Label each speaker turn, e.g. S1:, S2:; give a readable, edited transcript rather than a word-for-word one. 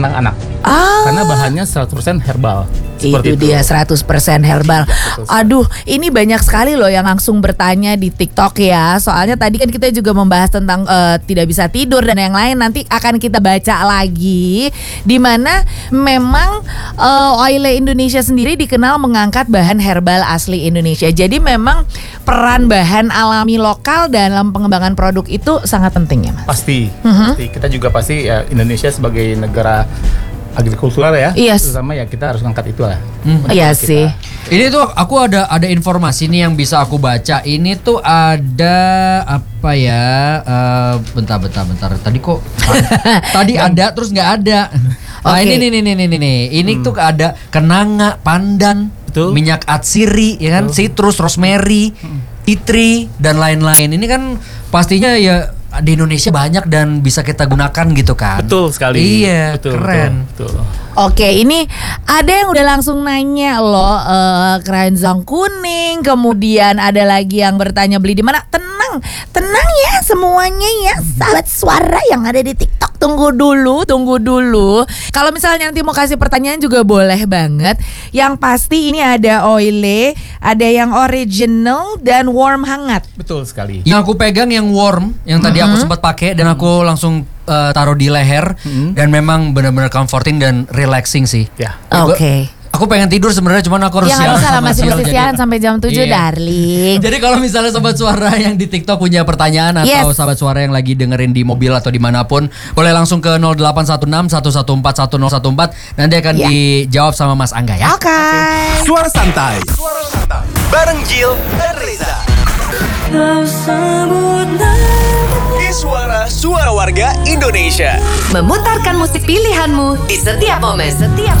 S1: anak-anak. Karena bahannya 100% herbal.
S2: Itu dia 100% herbal. Aduh, ini banyak sekali loh yang langsung bertanya di TikTok ya. Soalnya tadi kan kita juga membahas tentang tidak bisa tidur dan yang lain. Nanti akan kita baca lagi, di mana memang Oile Indonesia sendiri dikenal mengangkat bahan herbal asli Indonesia. Jadi memang peran bahan alami lokal dalam pengembangan produk itu sangat penting ya, Mas.
S1: Pasti. Kita juga pasti ya, Indonesia sebagai negara agrikultural ya, terutama ya kita harus ngangkat itu lah.
S2: Iya sih.
S3: Ini tuh aku ada informasi nih yang bisa aku baca. Ini tuh ada apa ya? Bentar. Tadi kok tadi ada terus nggak ada. Nah, ini. Ini tuh ada kenanga, pandan, minyak atsiri, ya kan, citrus, rosemary, tea tree dan lain-lain. Ini kan pastinya ya di Indonesia banyak dan bisa kita gunakan gitu kan.
S1: Betul sekali.
S3: Iya, keren.
S1: Betul.
S2: Oke, ini ada yang udah langsung nanya loh, keranjang kuning. Kemudian ada lagi yang bertanya beli di mana. Tenang ya semuanya ya, sahabat suara yang ada di TikTok. Tunggu dulu. Kalau misalnya nanti mau kasih pertanyaan juga boleh banget. Yang pasti ini ada oile, ada yang original dan warm hangat.
S1: Betul sekali.
S3: Yang aku pegang yang warm, yang tadi aku sempat pakai dan aku langsung taruh di leher dan memang benar-benar comforting dan relaxing sih.
S1: Ya.
S2: Oke.
S3: Aku pengen tidur sebenarnya, cuman aku harus
S2: Ya nggak usah lah, masih
S3: siang,
S2: mesti siaran sampai jam 7 darling.
S3: Jadi kalau misalnya sobat suara yang di TikTok punya pertanyaan atau sobat suara yang lagi dengerin di mobil atau dimanapun, boleh langsung ke 0816 114 1014. Nanti akan dijawab sama Mas Angga ya.
S2: Oke.
S4: Suara santai. Bareng Jill dan Reza. Suara warga Indonesia.
S5: Memutarkan musik pilihanmu di setiap momen.